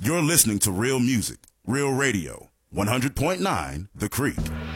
You're listening to real music, real radio, 100.9 The Creek.